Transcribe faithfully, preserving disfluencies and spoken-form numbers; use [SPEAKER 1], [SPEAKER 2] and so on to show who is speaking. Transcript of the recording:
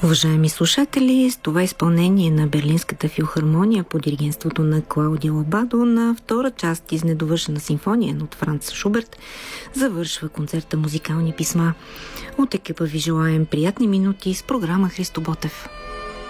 [SPEAKER 1] Уважаеми слушатели, с това изпълнение на Берлинската филхармония под диригентството на Клаудио Лабадо на втора част из недовършена симфония от Франц Шуберт завършва концерта Музикални писма. От екипа ви желаем приятни минути с програма Христо Ботев.